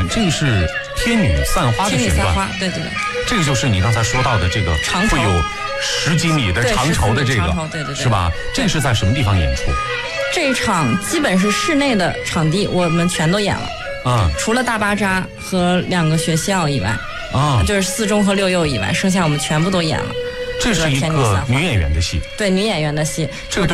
这个是天女散花的选段。 对对对。 这个就是你刚才说到的这个会有10几米的长绸的这个， 对， 是吧？这个是在什么地方演出？ 这一场基本是室内的场地，我们全都演了。除了大巴扎和2个学校以外，就是4中和6幼以外，剩下我们全部都演了。 这是一个女演员的戏。 对，女演员的戏。 这个